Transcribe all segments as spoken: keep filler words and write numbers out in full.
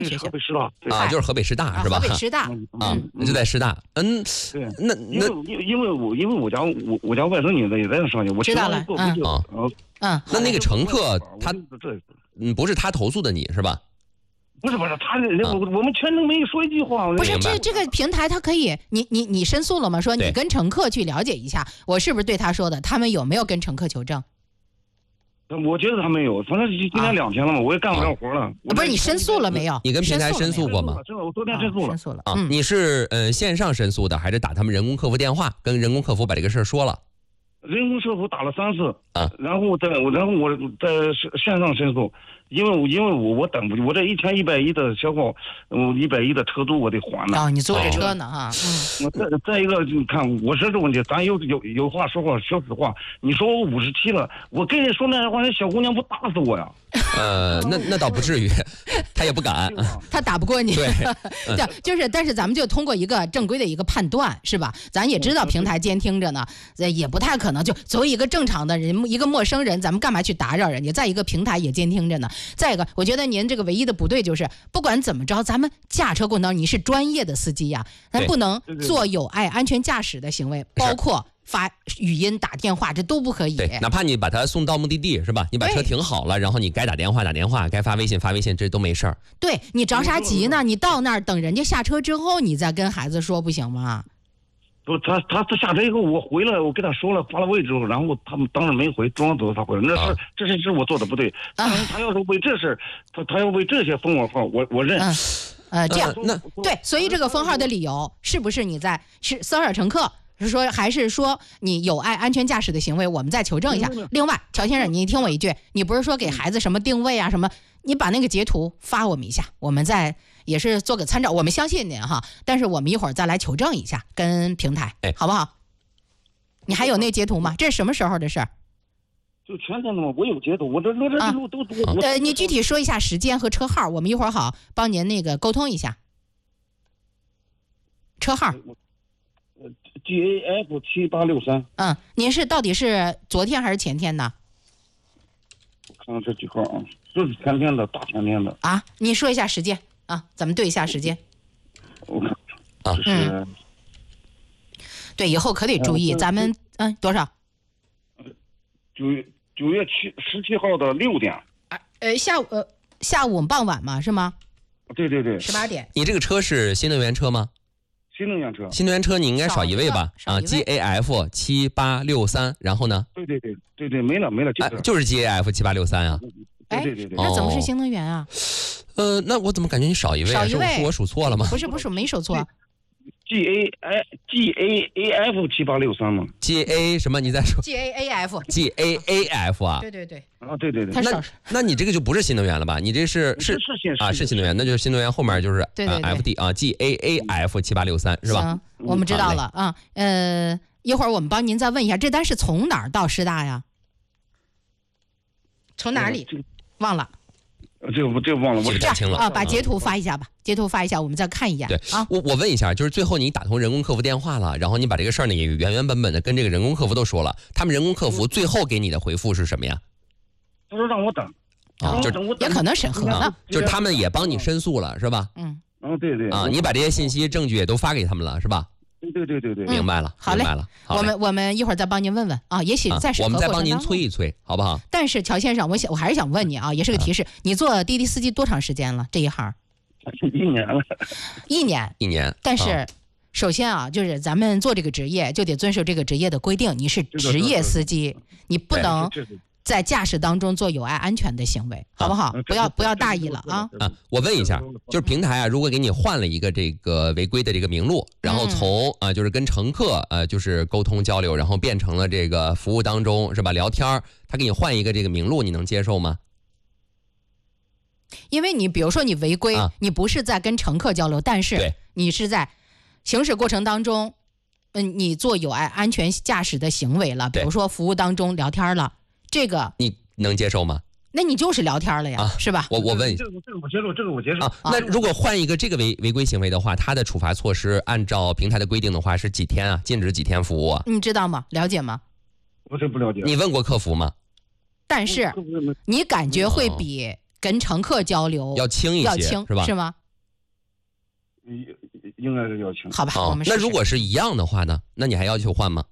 学校河北师大啊，就是河北师大是吧？ 河北师大啊，就在师大。嗯， 对， 那那因为因为我因为我家我我家外甥女也在那上学，我知道了， 嗯啊， 嗯， 那那个乘客他嗯不是他投诉的你是吧？ 不是不是，他我我们全程没说一句话。 不是这这个平台，他可以，你你你申诉了吗？说你跟乘客去了解一下，我是不是对他说的？他们有没有跟乘客求证？ 我觉得他没有，反正今天两天了嘛，我也干不了活了。 不是你申诉了没有？ 你跟平台申诉过吗？ 我昨天申诉了。 申诉了啊，你是呃线上申诉的，还是打他们人工客服电话，跟人工客服把这个事儿说了？ 人工客服打了三次啊， 然后在然后我在线上申诉，因为因为我我等不，我这一天一百一的消耗，嗯，一百一的车租我得还呢。 哦，你租这车呢哈？ 嗯。我再再一个，你看我是这问题，咱有有有话说话，说实话。你说我五十七了，我跟人说那话，那小姑娘不打死我呀？ 呃，那那倒不至于，他也不敢， 他打不过你。 对， 对，就是，但是咱们就通过一个正规的一个判断，是吧？咱也知道平台监听着呢，也不太可能就作为一个正常的人，一个陌生人，咱们干嘛去打扰人家？再一个，平台也监听着呢。再一个，我觉得您这个唯一的不对就是，不管怎么着，咱们驾车过程当中你是专业的司机呀，咱不能做有碍安全驾驶的行为，包括发语音、打电话，这都不可以。 对，哪怕你把它送到目的地，是吧？你把车停好了，然后你该打电话打电话，该发微信发微信，这都没事儿。 对，你着啥急呢？你到那儿等人家下车之后，你再跟孩子说，不行吗？ 不，他他他下车以后，我回来，我跟他说了发了位之后，然后他们当时没回，装走他回来，那是、啊、这是是我做的不对。啊、他要是为这事，他他要为这些封我号，我我认。 嗯、呃，这样、 呃、那对，所以这个封号的理由是不是你在是骚扰乘客？是说还是说你有碍安全驾驶的行为？我们再求证一下。另外，乔先生，你听我一句，你不是说给孩子什么定位啊什么？你把那个截图发我们一下，我们再也是做个参照。我们相信您哈，但是我们一会儿再来求证一下，跟平台， 哎， 好不好？你还有那截图吗？这是什么时候的事儿？ 就前天的嘛，我有截图，我这我这路都都。 呃，你具体说一下时间和车号，我们一会儿好帮您那个沟通一下。车号。 G A F 七八六三。 嗯，您是到底是昨天还是前天呢？ 我看看这几号啊，这是前天的，大前天的。 啊，你说一下时间啊，咱们对一下时间。 我看啊， 这是、嗯。 对，以后可得注意，呃、咱们嗯多少？ 九月九月七十七号的六点。 啊，呃，下午呃下午傍晚嘛，是吗？ 对对对。 十八点。 你这个车是新能源车吗？ 新能源车， 新能源车你应该少一位吧？ 啊 ，G A F 七八六三，然后呢？ 对对对对对，没了没了，就、 哎、就是 G A F 七八六三啊。 对对对对， 那怎么是新能源啊？ 呃，那我怎么感觉你少一位、啊？ 少一位， 是我数错了吗？ 不是不是，没数错。 G A I G A A F 七八六三嘛 ？G A 什么？你再说 ？G A A F。 G A A F 啊？ 对对对。 啊，对对对。 那那你这个就不是新能源了吧？你这是是是啊，是新能源，那就是新能源后面就是对对对 F D 啊 ，G A A F 七八六三是吧？ 行，我们知道了啊。呃，一会儿我们帮您再问一下，这单是从哪儿到师大呀？从哪里？忘了。 这个这个忘了，我记不清了啊！把截图发一下吧，截图发一下，我们再看一眼。 对啊， 我我问一下，就是最后你打通人工客服电话了，然后你把这个事儿呢也原原本本的跟这个人工客服都说了，他们人工客服最后给你的回复是什么呀？ 他说让我等， 啊，就也可能审核呢， 就是他们也帮你申诉了，是吧？ 嗯， 嗯，对对啊，你把这些信息证据也都发给他们了，是吧？ 对对对对对， 明白了， 好嘞， 明白了。 我们我们一会儿再帮您问问啊，也许在审核我们再帮您过程当中催一催，好不好？ 但是乔先生，我想我还是想问你啊，也是个提示，你做滴滴司机多长时间了？这一行？ 一年了。 一年。 一年。 但是，首先啊，就是咱们做这个职业就得遵守这个职业的规定，你是职业司机，你不能在驾驶当中做有碍安全的行为，好不好？不要不要大意了啊！ 啊，我问一下，就是平台啊，如果给你换了一个这个违规的这个名录，然后从啊、呃、就是跟乘客呃就是沟通交流，然后变成了这个服务当中是吧聊天，他给你换一个这个名录，你能接受吗？ 因为你比如说你违规， 啊、 你不是在跟乘客交流，但是你是在行驶过程当中，嗯，你做有碍安全驾驶的行为了，比如说服务当中聊天了。这个你能接受吗？ 那你就是聊天了呀， 啊、 是吧？ 我我问一下， 这个这个我接受，这个我接受啊。那如果换一个这个违违规行为的话，它的处罚措施按照平台的规定的话是几天啊？禁止几天服务啊？ 你知道吗？了解吗？ 我这不了解。 你问过客服吗？ 但是你感觉会比跟乘客交流要轻一些， 要轻是吧？ 是吗？ 应该是要轻。 好吧， 哦、 我们试试。 那如果是一样的话呢？那你还要求换吗？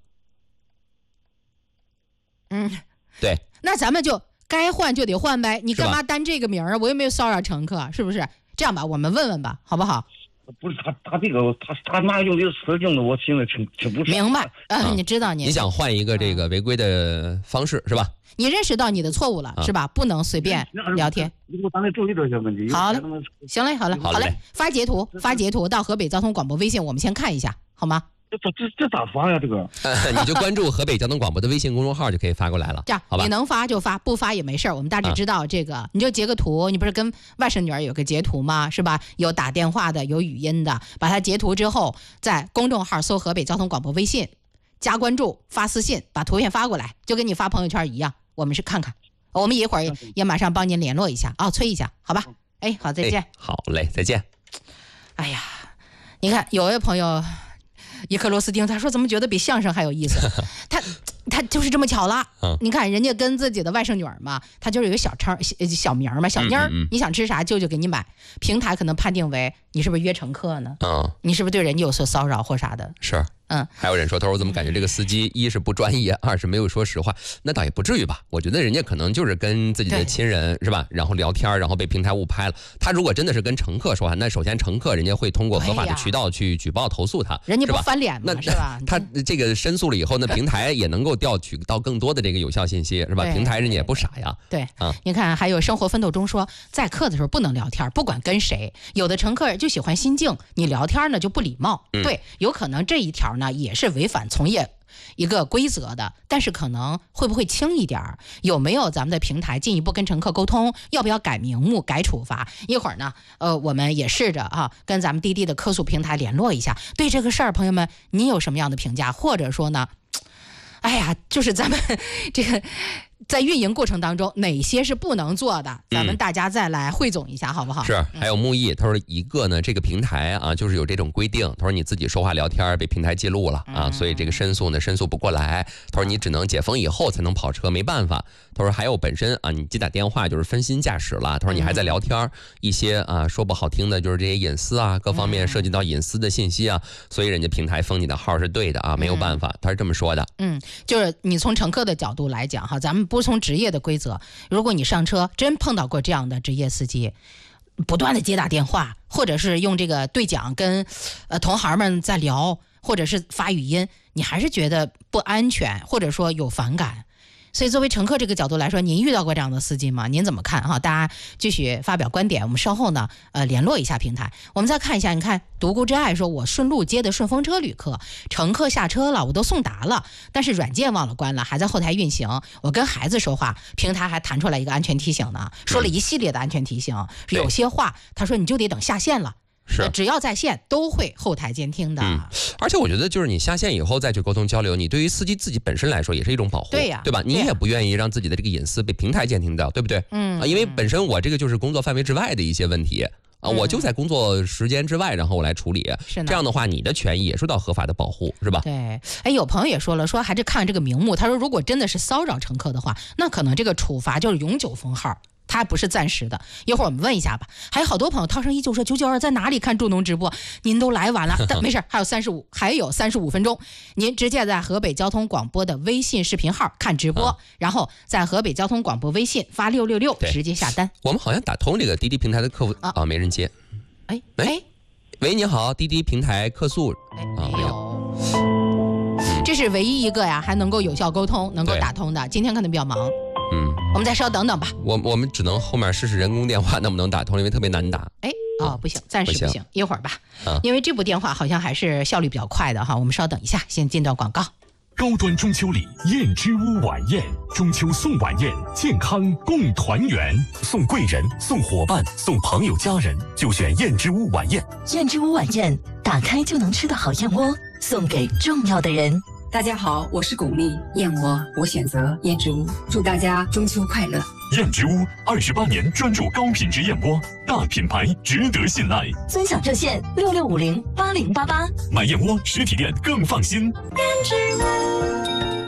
嗯， 对。 那咱们就该换就得换呗，你干嘛担这个名儿？我又没有骚扰乘客，是不是？这样吧，我们问问吧，好不好？ 不是他，他这个他他那用的词用的，我心里挺挺不爽。 明白，呃、 啊， 你知道你你想换一个这个违规的方式、嗯、是吧？ 你认识到你的错误了、啊、是吧？不能随便聊天。 如果咱得注意这些问题。 好嘞，行嘞，好嘞，好嘞，发截图，发截图到河北交通广播微信，我们先看一下，好吗？ 这这这咋发呀？这个， 呃、你就关注河北交通广播的微信公众号就可以发过来了。 这样， 好吧？ 你能发就发，不发也没事儿。我们大致知道这个，啊、你就截个图。你不是跟外甥女儿有个截图吗？是吧？有打电话的，有语音的，把它截图之后，在公众号搜河北交通广播微信，加关注，发私信，把图片发过来，就跟你发朋友圈一样。我们是看看，我们一会儿也马上帮您联络一下啊、哦，催一下，好吧？哎，好，再见。 好嘞，再见。 哎呀，你看有位朋友。一颗螺丝钉，他说怎么觉得比相声还有意思？他他就是这么巧了。嗯、你看人家跟自己的外甥女儿嘛，他就是有个小称小小名嘛，小妮儿、嗯嗯，你想吃啥舅舅给你买。平台可能判定为你是不是约乘客呢？嗯，你是不是对人家有所骚扰或啥的？ 是。嗯，还有人说，他说我怎么感觉这个司机一是不专业，二是没有说实话。那倒也不至于吧，我觉得人家可能就是跟自己的亲人是吧，然后聊天，然后被平台误拍了。他如果真的是跟乘客说话，那首先乘客人家会通过合法的渠道去举报投诉他， 人家不翻脸吗？是吧？ 他这个申诉了以后，那平台也能够调取到更多的这个有效信息，是吧？平台人家也不傻呀。 对，啊，你看还有生活奋斗中说，载客的时候不能聊天，不管跟谁，有的乘客就喜欢心静，你聊天呢就不礼貌。嗯、对，有可能这一条呢也是违反从业一个规则的，但是可能会不会轻一点？有没有咱们的平台进一步跟乘客沟通？要不要改名目、改处罚？一会儿呢，呃，我们也试着啊，跟咱们滴滴的客诉平台联络一下。对这个事儿，朋友们，你有什么样的评价？或者说呢，哎呀，就是咱们这个。在运营过程当中，哪些是不能做的？咱们大家再来汇总一下，嗯、好不好？ 是，还有木易，他说一个呢，这个平台啊，就是有这种规定，他说你自己说话聊天被平台记录了啊，嗯、所以这个申诉呢，申诉不过来。他说你只能解封以后才能跑车，没办法。他说还有本身啊，你接打电话就是分心驾驶了。他说你还在聊天，嗯、一些啊说不好听的，就是这些隐私啊，各方面涉及到隐私的信息啊，嗯、所以人家平台封你的号是对的啊，没有办法，他是这么说的。 嗯，就是你从乘客的角度来讲哈，咱们不从职业的规则，如果你上车真碰到过这样的职业司机，不断的接打电话，或者是用这个对讲跟呃同行们在聊，或者是发语音，你还是觉得不安全，或者说有反感。所以作为乘客这个角度来说，您遇到过这样的司机吗？您怎么看哈？大家继续发表观点，我们稍后呢呃联络一下平台。我们再看一下，你看独孤之爱说，我顺路接的顺风车旅客，乘客下车了，我都送达了，但是软件忘了关了，还在后台运行。我跟孩子说话，平台还弹出来一个安全提醒呢，说了一系列的安全提醒，嗯、有些话他说你就得等下线了。 是， 只要在线都会后台监听的。嗯， 而且我觉得就是你下线以后再去沟通交流，你对于司机自己本身来说也是一种保护， 对呀， 对吧？你也不愿意让自己的这个隐私被平台监听到，对不对？嗯，啊，因为本身我这个就是工作范围之外的一些问题啊，我就在工作时间之外，然后我来处理。是这样的话，你的权益也受到合法的保护，是吧？ 对，哎，有朋友也说了，说还是看这个名目。他说，如果真的是骚扰乘客的话，那可能这个处罚就是永久封号。它不是暂时的，一会儿我们问一下吧。还有好多朋友涛声依旧说九九二在哪里看助农直播？您都来晚了，但没事，还有三十五，还有三十五分钟，您直接在河北交通广播的微信视频号看直播，嗯、然后在河北交通广播微信发六六六直接下单。 我们好像打通这个滴滴平台的客服啊、哦，没人接。 哎哎， 喂，你好，滴滴平台客诉。 哎，没有。嗯、这是唯一一个呀，还能够有效沟通、能够打通的。今天可能比较忙。嗯，我们再稍等等吧。 我我们只能后面试试人工电话能不能打通，因为特别难打。 哎，哦，不行，暂时不行，不行一会儿吧。啊，因为这部电话好像还是效率比较快的哈。我们稍等一下，先进段广告。 高端中秋礼燕之屋晚宴，中秋送晚宴，健康共团圆，送贵人、送伙伴、送朋友家人，就选燕之屋晚宴。 燕之屋晚宴，打开就能吃的好燕窝，送给重要的人。 大家好，我是巩俐，燕窝我选择燕之屋，祝大家中秋快乐。 燕之屋二十八年专注高品质燕窝，大品牌值得信赖。 尊享热线六六五零八零八八， 买燕窝实体店更放心。 燕之屋。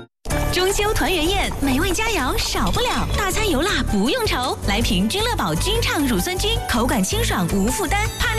中秋团圆宴，美味佳肴少不了，大餐油辣不用愁。来瓶君乐宝君畅乳酸菌，口感清爽无负担。怕